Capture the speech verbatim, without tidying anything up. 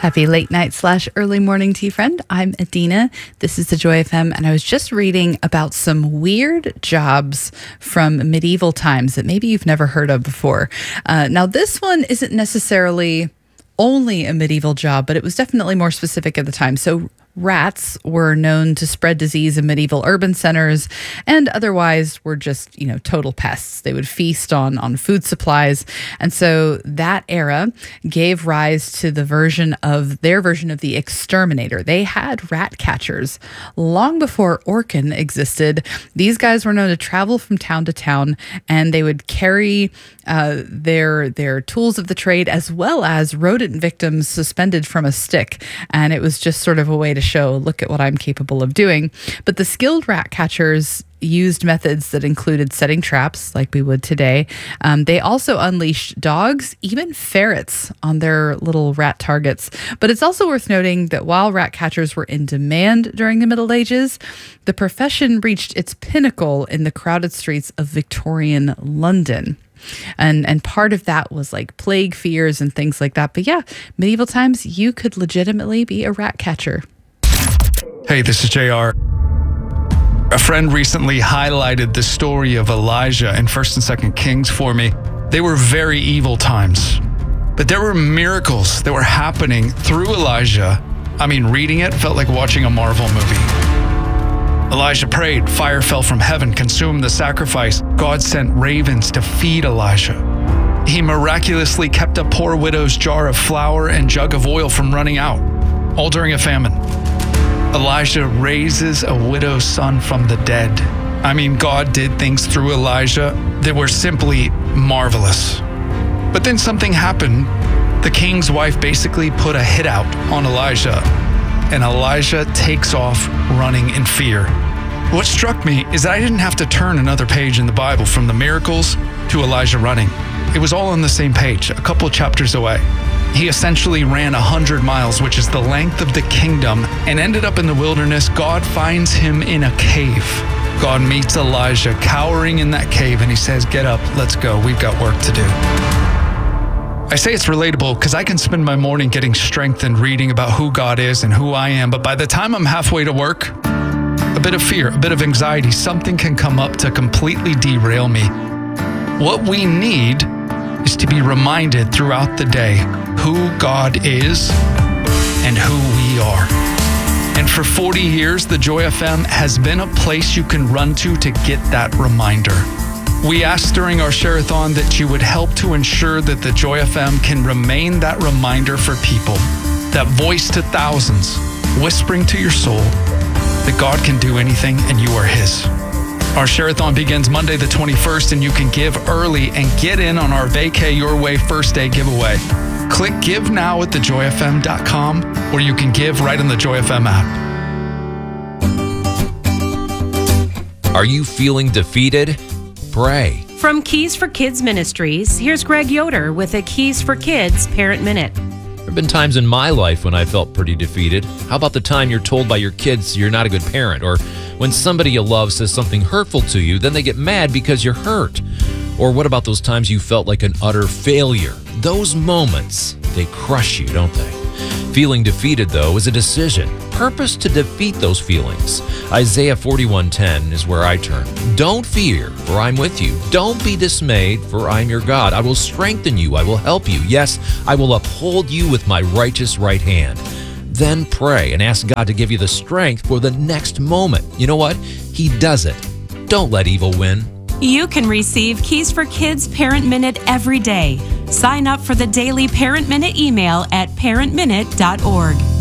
Happy late night slash early morning to you, friend. I'm Adina. This is the Joy F M, and I was just reading about some weird jobs from medieval times that maybe you've never heard of before. Uh, now, this one isn't necessarily only a medieval job, but it was definitely more specific at the time. So rats were known to spread disease in medieval urban centers and otherwise were just, you know, total pests. They would feast on, on food supplies. And so that era gave rise to the version of their version of the exterminator. They had rat catchers long before Orkin existed. These guys were known to travel from town to town, and they would carry uh, their, their tools of the trade as well as rodent victims suspended from a stick. And it was just sort of a way to show, look at what I'm capable of doing. But the skilled rat catchers used methods that included setting traps like we would today. Um, they also unleashed dogs, even ferrets, on their little rat targets. But it's also worth noting that while rat catchers were in demand during the Middle Ages, the profession reached its pinnacle in the crowded streets of Victorian London. And and part of that was like plague fears and things like that. But yeah, medieval times, you could legitimately be a rat catcher. Hey, this is J R. A friend recently highlighted the story of Elijah in First and Second Kings for me. They were very evil times, but there were miracles that were happening through Elijah. I mean, reading it felt like watching a Marvel movie. Elijah prayed, fire fell from heaven, consumed the sacrifice. God sent ravens to feed Elijah. He miraculously kept a poor widow's jar of flour and jug of oil from running out, all during a famine. Elijah raises a widow's son from the dead. I mean, God did things through Elijah that were simply marvelous. But then something happened. The king's wife basically put a hit out on Elijah, and Elijah takes off running in fear. What struck me is that I didn't have to turn another page in the Bible from the miracles to Elijah running. It was all on the same page, a couple chapters away. He essentially ran one hundred miles, which is the length of the kingdom, and ended up in the wilderness. God finds him in a cave. God meets Elijah cowering in that cave, and he says, get up, let's go, we've got work to do. I say it's relatable because I can spend my morning getting strength and reading about who God is and who I am, but by the time I'm halfway to work, a bit of fear, a bit of anxiety, something can come up to completely derail me. What we need is to be reminded throughout the day who God is and who we are. And for forty years, the Joy F M has been a place you can run to to get that reminder. We asked during our share-a-thon that you would help to ensure that the Joy F M can remain that reminder for people, that voice to thousands, whispering to your soul that God can do anything and you are his. Our share-a-thon begins Monday the twenty-first, and you can give early and get in on our Vacay Your Way First Day giveaway. Click Give Now at the joy f m dot com, or you can give right in the Joy F M app. Are you feeling defeated? Pray. From Keys for Kids Ministries, here's Greg Yoder with a Keys for Kids Parent Minute. There have been times in my life when I felt pretty defeated. How about the time you're told by your kids you're not a good parent? Or when somebody you love says something hurtful to you, then they get mad because you're hurt? Or what about those times you felt like an utter failure? Those moments, they crush you, don't they? Feeling defeated, though, is a decision. Purpose to defeat those feelings. Isaiah forty-one ten is where I turn. Don't fear, for I'm with you. Don't be dismayed, for I'm your God. I will strengthen you. I will help you. Yes, I will uphold you with my righteous right hand. Then pray and ask God to give you the strength for the next moment. You know what? He does it. Don't let evil win. You can receive Keys for Kids Parent Minute every day. Sign up for the daily Parent Minute email at parent minute dot org.